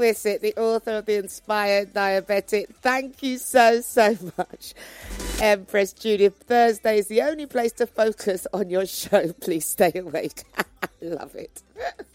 Wissett, the author of The Inspired Diabetic. Thank you so much, Empress Judith. Thursday is the only place to focus on your show. Please stay awake. Love it.